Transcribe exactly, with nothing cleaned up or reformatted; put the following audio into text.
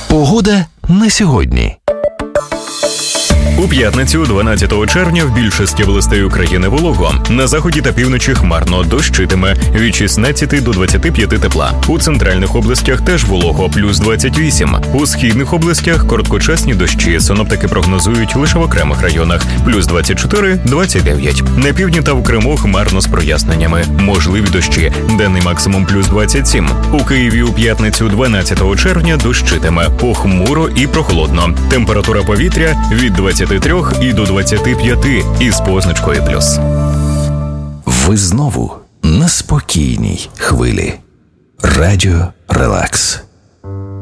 Погода на сьогодні. У п'ятницю, дванадцятого червня, в більшості областей України волого. На заході та півночі хмарно, дощитиме від шістнадцяти до двадцяти п'яти тепла. У центральних областях теж волого, плюс двадцять вісім. У східних областях короткочасні дощі, синоптики прогнозують лише в окремих районах, плюс двадцять чотири - двадцять дев'ять. На півдні та в Криму хмарно з проясненнями, можливі дощі, денний максимум плюс двадцять сім. У Києві у п'ятницю, дванадцятого червня, дощитиме, похмуро і прохолодно. Температура повітря від двадцяти трьох і до двадцяти п'яти із позначкою плюс. Ви знову на спокійній хвилі. Радіо Релакс.